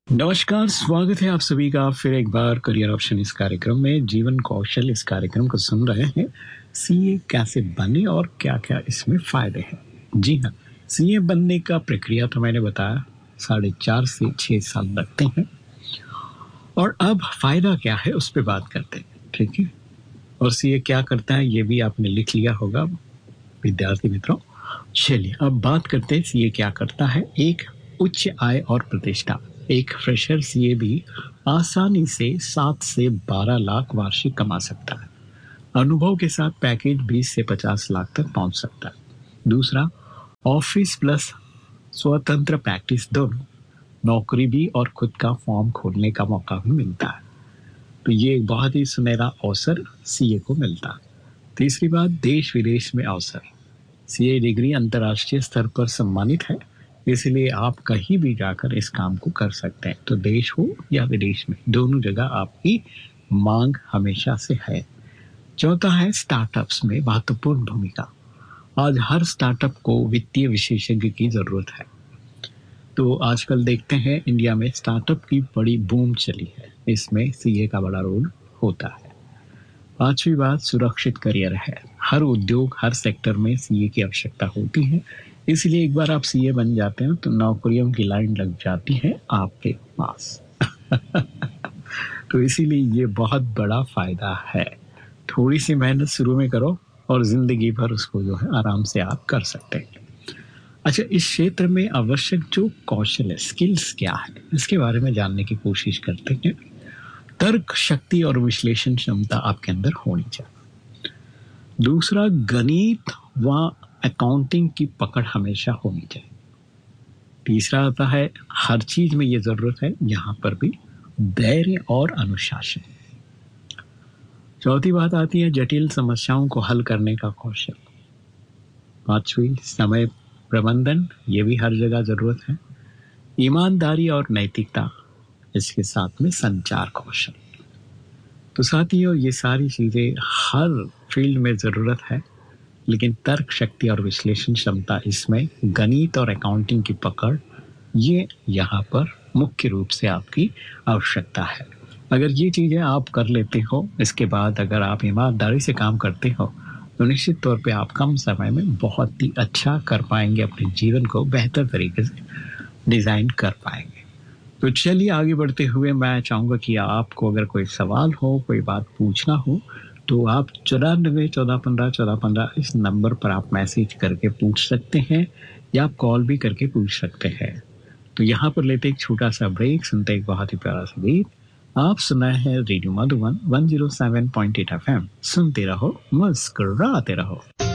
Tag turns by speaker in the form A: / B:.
A: नमस्कार, स्वागत है आप सभी का फिर एक बार करियर ऑप्शन इस कार्यक्रम में। जीवन कौशल इस कार्यक्रम को सुन रहे हैं। सीए कैसे बने और क्या क्या इसमें फायदे हैं। जी हाँ, सीए बनने का प्रक्रिया तो मैंने बताया 4.5 से 6 साल लगते हैं। और अब फायदा क्या है उस पर बात करते हैं, ठीक है। और सीए क्या करता है ये भी आपने लिख लिया होगा विद्यार्थी मित्रों। चलिए अब बात करते हैं सीए क्या करता है। एक, उच्च आय और प्रतिष्ठा। एक फ्रेशर सीए भी आसानी से 7 से 12 लाख वार्षिक कमा सकता है। अनुभव के साथ पैकेज 20 से 50 लाख तक पहुंच सकता है। दूसरा, ऑफिस प्लस स्वतंत्र प्रैक्टिस दोनों, नौकरी भी और खुद का फॉर्म खोलने का मौका भी मिलता है। तो ये एक बहुत ही सुनहरा अवसर सीए को मिलता है। तीसरी बात, देश विदेश में अवसर। सीए डिग्री अंतर्राष्ट्रीय स्तर पर सम्मानित है, इसलिए आप कहीं भी जाकर इस काम को कर सकते हैं। तो देश हो या विदेश में, दोनों जगह आपकी मांग हमेशा से है। चौथा है, स्टार्टअप्स में महत्वपूर्ण भूमिका। आज हर स्टार्टअप को वित्तीय विशेषज्ञ की जरूरत है। तो आजकल देखते हैं इंडिया में स्टार्टअप की बड़ी बूम चली है, इसमें सीए का बड़ा रोल होता है। पांचवी बात, सुरक्षित करियर है। हर उद्योग, हर सेक्टर में सीए की आवश्यकता होती है, इसलिए एक बार आप सीए बन जाते हैं तो नौकरियों की लाइन लग जाती है आपके पास। तो इसीलिए ये बहुत बड़ा फायदा है। थोड़ी सी मेहनत शुरू में करो और जिंदगी भर उसको जो है आराम से आप कर सकते हैं। अच्छा, इस क्षेत्र में आवश्यक जो कौशल है, स्किल्स क्या है, इसके बारे में जानने की कोशिश करते हैं। तर्क शक्ति और विश्लेषण क्षमता आपके अंदर होनी चाहिए। दूसरा, गणित व अकाउंटिंग की पकड़ हमेशा होनी चाहिए। तीसरा आता है, हर चीज में ये जरूरत है, यहाँ पर भी धैर्य और अनुशासन। चौथी बात आती है जटिल समस्याओं को हल करने का कौशल। पांचवी, समय प्रबंधन, ये भी हर जगह जरूरत है। ईमानदारी और नैतिकता, इसके साथ में संचार कौशल। तो साथियों, ये सारी चीजें हर फील्ड में जरूरत है, लेकिन तर्क शक्ति और विश्लेषण क्षमता, इसमें गणित और अकाउंटिंग की पकड़, ये यहाँ पर मुख्य रूप से आपकी आवश्यकता है। अगर ये चीजें आप कर लेते हो, इसके बाद अगर आप ईमानदारी से काम करते हो, तो निश्चित तौर पे आप कम समय में बहुत ही अच्छा कर पाएंगे, अपने जीवन को बेहतर तरीके से डिजाइन कर पाएंगे। तो चलिए आगे बढ़ते हुए मैं चाहूंगा कि आपको अगर कोई सवाल हो, कोई बात पूछना हो, तो आप 94 14 15 14 15 इस नंबर पर आप मैसेज करके पूछ सकते हैं, या आप कॉल भी करके पूछ सकते हैं। तो यहाँ पर लेते एक छोटा सा ब्रेक, सुनते एक बहुत ही प्यारा सा गीत। आप सुना है रेडियो मधुबन 107.8 FM। सुनते रहो, मुस्कुराते रहो।